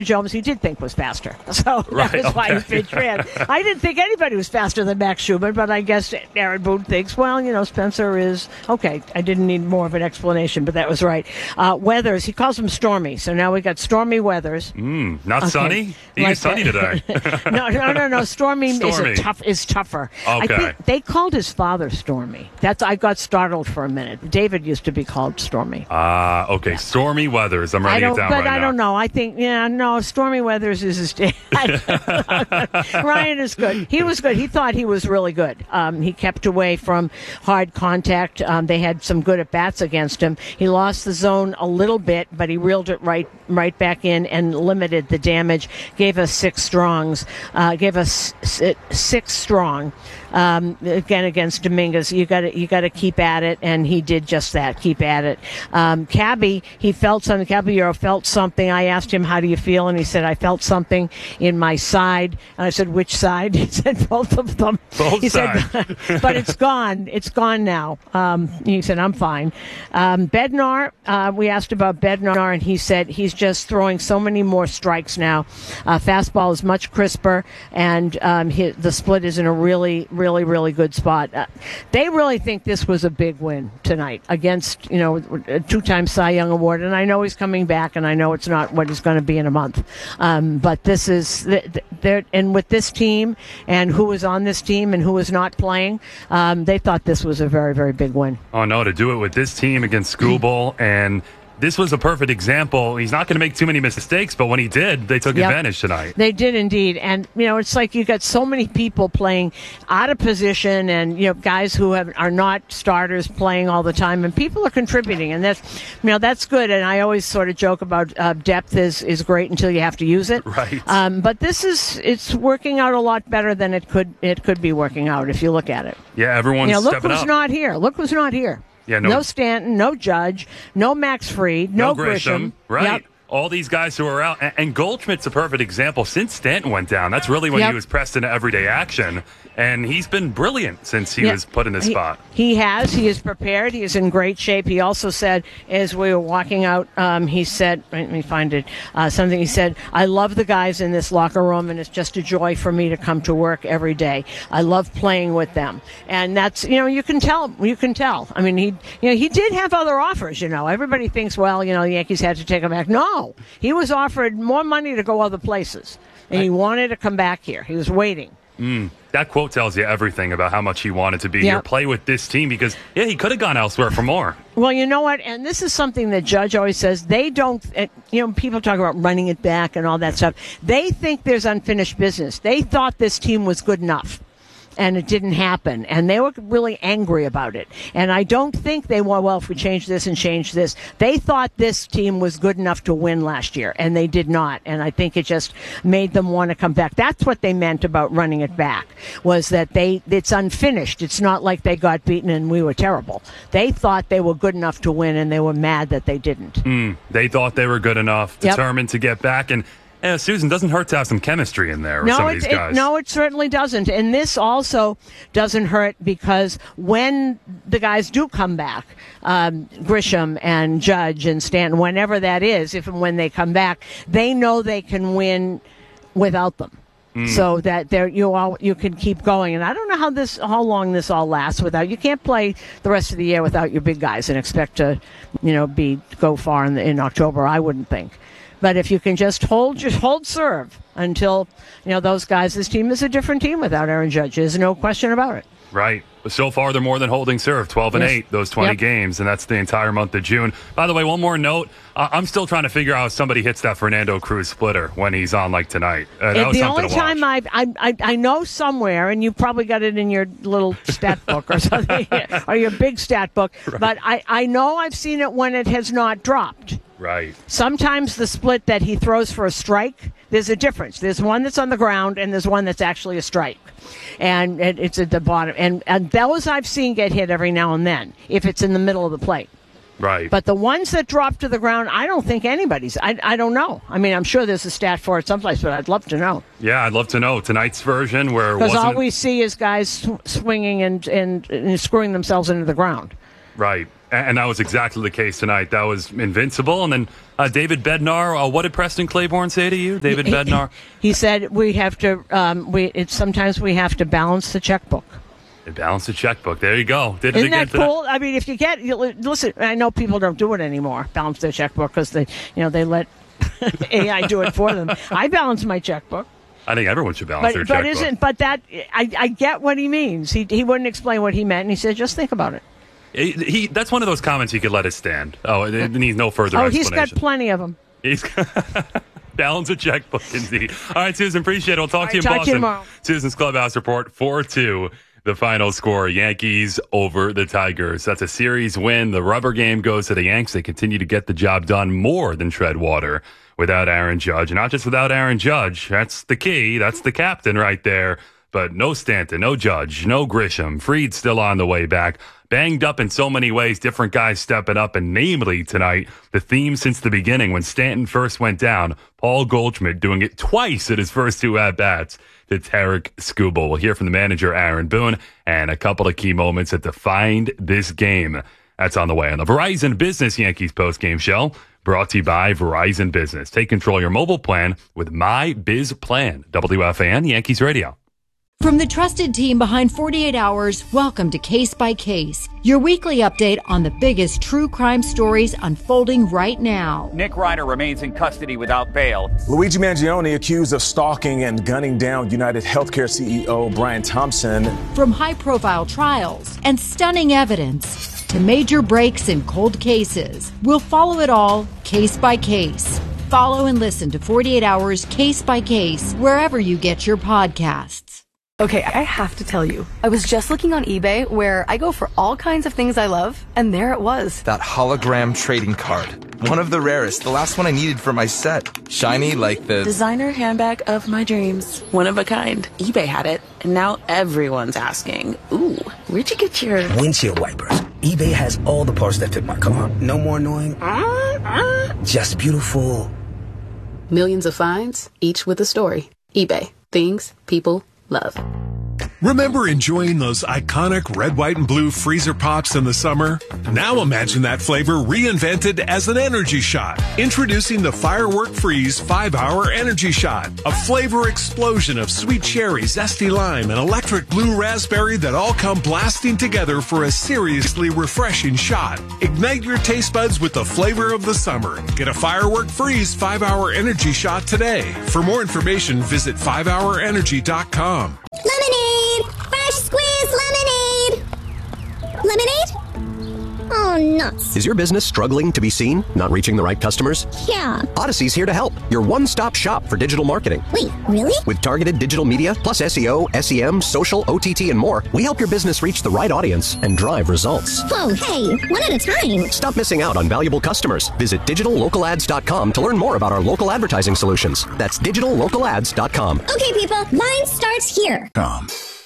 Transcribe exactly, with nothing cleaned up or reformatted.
Jones, he did think was faster. So right, that was why okay. he pitched ran. I didn't think anybody was faster than Max Schumann, but I guess Aaron Boone thinks, well, you know, Spencer is, okay, I didn't need more of an explanation, but that was right. Uh, Weathers, he calls him Stormy, so now we got Stormy Weathers. Mm, not okay. sunny? He like was sunny today. no, no, no, no, Stormy, Stormy. Is, a tough, is tougher. Okay. I think they called his father Stormy. That's I got startled for a minute. David used to be called Stormy. Ah, uh, okay, Stormy Weathers. I'm writing I don't, it down but right I now. don't know. I think, yeah, no, Stormy Weathers is his dad. Ryan is good. He was good. He thought he was really good. Um, he kept away from hard contact. Um, they had some good at-bats against him. He lost the zone a little bit, but he reeled it right right back in and limited the damage. Gave us six strongs. Uh, gave us six strong. Um, again, against Dominguez, you got to you got to keep at it, and he did just that. Keep at it. Um, Cabby, he felt something. Caballero felt something. I asked him, "How do you feel?" And he said, "I felt something in my side." And I said, "Which side?" He said, "Both of them." Both he sides. said, "But it's gone. It's gone now." Um, he said, "I'm fine." Um, Bednar, uh, we asked about Bednar, and he said he's just throwing so many more strikes now. Uh, fastball is much crisper, and um, his, the split is in a really, really, really good spot. Uh, they really think this was a big win tonight against, you know, a two-time Cy Young Award, and I know he's coming back, and I know it's not what he's going to be in a month. Um, but this is, there, and with this team, and who was on this team, and who was not playing, um, they thought this was a very, very big win. Oh, no, to do it with this team against Skubal, and this was a perfect example. He's not going to make too many mistakes, but when he did, they took Yep. advantage tonight. They did indeed. And, you know, it's like you got so many people playing out of position and, you know, guys who have, are not starters playing all the time, and people are contributing. And that's, you know, that's good. And I always sort of joke about uh, depth is, is great until you have to use it. Right. Um, but this is, it's working out a lot better than it could, it could be working out if you look at it. Yeah, everyone's You know, look stepping who's up. not here. Look who's not here. Yeah, no, no Stanton, no Judge, no Max Fried, no, no Grisham. Right. Yep. All these guys who are out. And, and Goldschmidt's a perfect example. Since Stanton went down, that's really when Yep. he was pressed into everyday action. And he's been brilliant since he Yeah. was put in this he, spot. He has. He is prepared. He is in great shape. He also said, as we were walking out, um, he said, let me find it, uh, something he said, "I love the guys in this locker room, and it's just a joy for me to come to work every day. I love playing with them." And that's, you know, you can tell. You can tell. I mean, he, you know, he did have other offers, you know. Everybody thinks, well, you know, the Yankees had to take him back. No. He was offered more money to go other places, and he wanted to come back here. He was waiting. Mm, that quote tells you everything about how much he wanted to be Yep. here, play with this team, because, yeah, he could have gone elsewhere for more. Well, you know what? And this is something that Judge always says. They don't, uh, you know, people talk about running it back and all that stuff. They think there's unfinished business. They thought this team was good enough. And it didn't happen. And they were really angry about it. And I don't think they were, well, if we change this and change this. They thought this team was good enough to win last year, and they did not. And I think it just made them want to come back. That's what they meant about running it back, was that they it's unfinished. It's not like they got beaten and we were terrible. They thought they were good enough to win, and they were mad that they didn't. Mm, they thought they were good enough, Yep. determined to get back. And Yeah, Susan, doesn't hurt to have some chemistry in there with no, some of it, these it, guys. no, it certainly doesn't. And this also doesn't hurt because when the guys do come back, um, Grisham and Judge and Stanton, whenever that is, if and when they come back, they know they can win without them. Mm. So that there you all you can keep going, and I don't know how this how long this all lasts without. You can't play the rest of the year without your big guys and expect to, you know, be go far in the, in October. I wouldn't think. But if you can just hold just hold serve until, you know, those guys, this team is a different team without Aaron Judge. There's no question about it. Right. But so far, they're more than holding serve, twelve and Yes. eight, those twenty Yep. games, and that's the entire month of June. By the way, one more note. Uh, I'm still trying to figure out if somebody hits that Fernando Cruz splitter when he's on like tonight. Uh, that And was the something only to watch. time I, I I I know somewhere, and you probably got it in your little stat book or something, or your big stat book, Right. but I, I know I've seen it when it has not dropped. Right. Sometimes the split that he throws for a strike, there's a difference. There's one that's on the ground, and there's one that's actually a strike. And it, it's at the bottom. And, and those I've seen get hit every now and then, if it's in the middle of the plate. Right. But the ones that drop to the ground, I don't think anybody's. I, I don't know. I mean, I'm sure there's a stat for it someplace, but I'd love to know. Yeah, I'd love to know tonight's version where Because wasn't all we see is guys sw- swinging and, and, and screwing themselves into the ground. Right. And that was exactly the case tonight. That was invincible. And then uh, David Bednar, uh, what did Preston Claiborne say to you, David he, Bednar? He said we have to. Um, we it's sometimes we have to balance the checkbook. Balance the checkbook. There you go. Did Isn't it again that cool? I mean, if you get you, listen, I know people don't do it anymore. Balance their checkbook because they, you know, they let A I do it for them. I balance my checkbook. I think everyone should balance but, their but checkbook. Isn't but that I, I get what he means. He he wouldn't explain what he meant, and he said, just think about it. He, he that's one of those comments you could let it stand. Oh, it, it needs no further oh, explanation. he's got plenty of them. He's balance a checkbook, indeed. All right, Susan, appreciate it. We'll talk All to you right, in talk Boston. to you tomorrow. Susan's Clubhouse Report, four two, the final score. Yankees over the Tigers. That's a series win. The rubber game goes to the Yanks. They continue to get the job done more than tread water without Aaron Judge. Not just without Aaron Judge. That's the key. That's the captain right there. But no Stanton, no Judge, no Grisham. Fried's still on the way back. Banged up in so many ways, different guys stepping up, and namely tonight, the theme since the beginning when Stanton first went down, Paul Goldschmidt doing it twice at his first two at-bats to Tarek Skubal. We'll hear from the manager, Aaron Boone, and a couple of key moments that defined this game. That's on the way on the Verizon Business Yankees postgame show, brought to you by Verizon Business. Take control of your mobile plan with My Biz Plan. W F A N Yankees Radio. From the trusted team behind forty-eight hours, welcome to Case by Case, your weekly update on the biggest true crime stories unfolding right now. Nick Reiner remains in custody without bail. Luigi Mangione accused of stalking and gunning down United Healthcare C E O Brian Thompson. From high-profile trials and stunning evidence to major breaks in cold cases, we'll follow it all case by case. Follow and listen to forty-eight hours Case by Case wherever you get your podcasts. Okay, I have to tell you, I was just looking on eBay where I go for all kinds of things I love, and there it was. That hologram trading card. One of the rarest, the last one I needed for my set. Shiny like the designer handbag of my dreams. One of a kind. eBay had it, and now everyone's asking, ooh, where'd you get your windshield wipers? eBay has all the parts that fit my car. No more annoying. Uh, uh. Just beautiful. Millions of finds, each with a story. eBay. Things people love. Remember enjoying those iconic red, white, and blue freezer pops in the summer? Now imagine that flavor reinvented as an energy shot. Introducing the Firework Freeze five hour Energy Shot. A flavor explosion of sweet cherry, zesty lime, and electric blue raspberry that all come blasting together for a seriously refreshing shot. Ignite your taste buds with the flavor of the summer. Get a Firework Freeze five hour Energy Shot today. For more information, visit five hour energy dot com. Lemonade! Fresh squeezed lemonade! Lemonade? Oh, nuts. Is your business struggling to be seen? Not reaching the right customers? Yeah. Odyssey's here to help. Your one-stop shop for digital marketing. Wait, really? With targeted digital media, plus S E O, S E M, social, O T T, and more, we help your business reach the right audience and drive results. Whoa, hey, one at a time. Stop missing out on valuable customers. Visit digital local ads dot com to learn more about our local advertising solutions. That's digital local ads dot com. Okay, people, mine starts here. Com.